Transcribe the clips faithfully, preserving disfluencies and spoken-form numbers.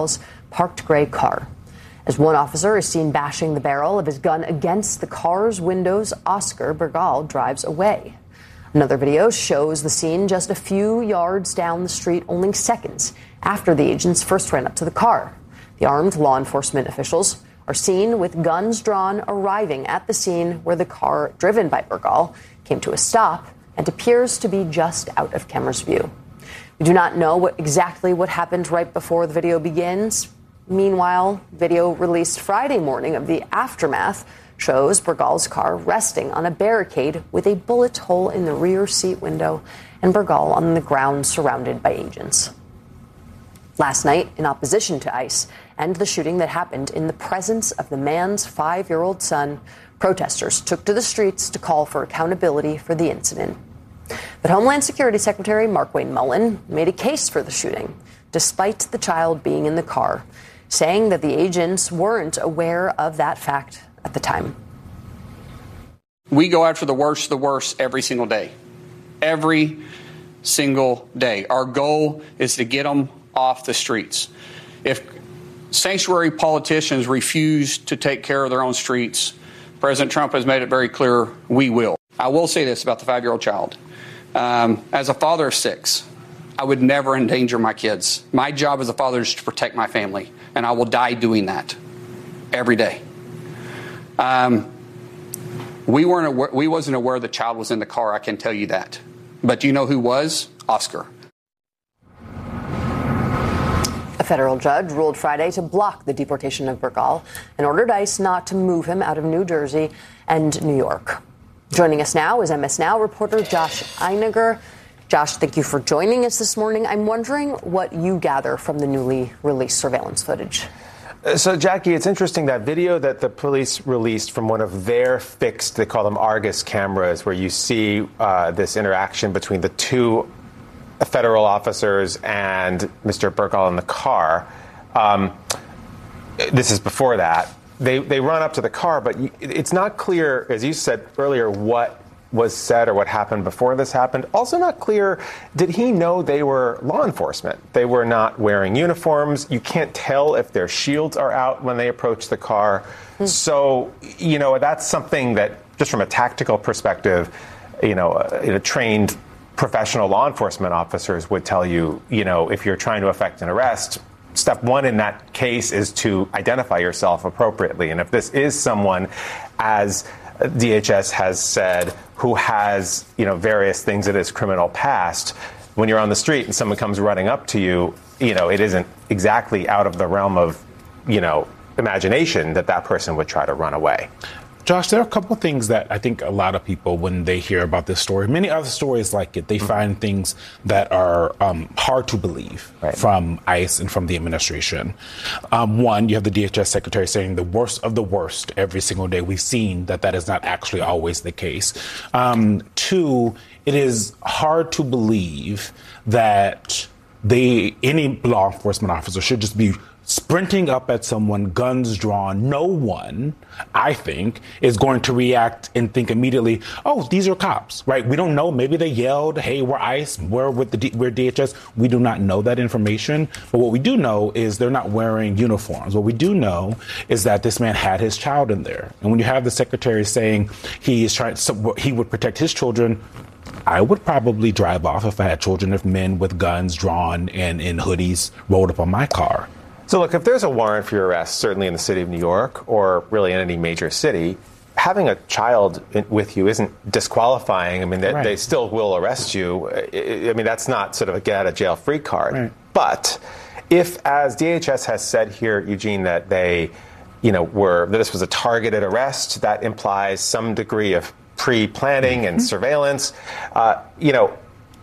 Burgal's parked gray car. As one officer is seen bashing the barrel of his gun against the car's windows, Oscar Burgal drives away. Another video shows the scene just a few yards down the street, only seconds after the agents first ran up to the car. The armed law enforcement officials are seen with guns drawn arriving at the scene where the car driven by Burgal came to a stop and appears to be just out of camera's view. We do not know what, exactly what happened right before the video begins. Meanwhile, video released Friday morning of the aftermath shows Burgal's car resting on a barricade with a bullet hole in the rear seat window and Burgal on the ground surrounded by agents. Last night, in opposition to ICE and the shooting that happened in the presence of the man's five-year-old son, protesters took to the streets to call for accountability for the incident. But Homeland Security Secretary Markwayne Mullin made a case for the shooting, despite the child being in the car, saying that the agents weren't aware of that fact at the time. We go after the worst of the worst every single day. Every single day. Our goal is to get them off the streets. If sanctuary politicians refuse to take care of their own streets, President Trump has made it very clear we will. I will say this about the five-year-old child. Um, as a father of six, I would never endanger my kids. My job as a father is to protect my family, and I will die doing that every day. Um, we weren't aware, we wasn't aware the child was in the car, I can tell you that. But do you know who was? Oscar. A federal judge ruled Friday to block the deportation of Burgal and ordered ICE not to move him out of New Jersey and New York. Joining us now is M S Now reporter Josh Einiger. Josh, thank you for joining us this morning. I'm wondering what you gather from the newly released surveillance footage. So, Jackie, it's interesting that video that the police released from one of their fixed, they call them Argus cameras, where you see uh, this interaction between the two federal officers and Mister Burgal in the car. Um, this is before that. They, they run up to the car, but it's not clear, as you said earlier, what was said or what happened before this happened. Also not clear, did he know they were law enforcement? They were not wearing uniforms. You can't tell if their shields are out when they approach the car. Mm. So, you know, that's something that, just from a tactical perspective, you know, uh, trained professional law enforcement officers would tell you, you know, if you're trying to effect an arrest, step one in that case is to identify yourself appropriately. And if this is someone, as D H S has said, who has, you know, various things in his criminal past, when you're on the street and someone comes running up to you, you know, it isn't exactly out of the realm of, you know, imagination that that person would try to run away. Josh, there are a couple of things that I think a lot of people, when they hear about this story, many other stories like it, they mm-hmm. find things that are um, hard to believe right. from ICE and from the administration. Um, one, you have the D H S secretary saying the worst of the worst every single day. We've seen that that is not actually always the case. Um, two, it is hard to believe that they, any law enforcement officer should just be sprinting up at someone, guns drawn. No one, I think, is going to react and think immediately, oh, these are cops, right? We don't know. Maybe they yelled, hey, we're ICE, we're with the D- we're D H S. We do not know that information. But what we do know is they're not wearing uniforms. What we do know is that this man had his child in there. And when you have the secretary saying he is trying, so he would protect his children, I would probably drive off if I had children of men with guns drawn and in hoodies rolled up on my car. So, look, if there's a warrant for your arrest, certainly in the city of New York or really in any major city, having a child with you isn't disqualifying. I mean, they, right. they still will arrest you. I mean, that's not sort of a get-out-of-jail-free card. Right. But if, as D H S has said here, Eugene, that they, you know, were that this was a targeted arrest, that implies some degree of pre-planning mm-hmm. and surveillance. Uh, you know,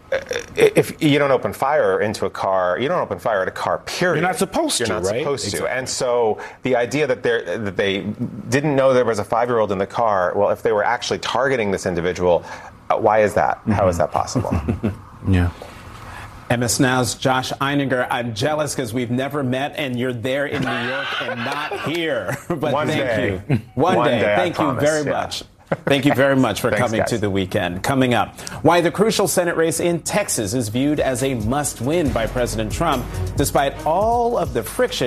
if you don't open fire into a car, you don't open fire at a car, period. You're not supposed to, You're not right? supposed to. Exactly. And so the idea that, that they didn't know there was a five-year-old in the car, well, if they were actually targeting this individual, uh, why is that? Mm-hmm. How is that possible? yeah. M S Now's Josh Einiger. I'm jealous because we've never met, and you're there in New York and not here. But One thank day. you. One, One day. day. Thank I you promise. very yeah. much. Thank you very much for Thanks, coming guys. to the weekend. Coming up, why the crucial Senate race in Texas is viewed as a must-win by President Trump, despite all of the friction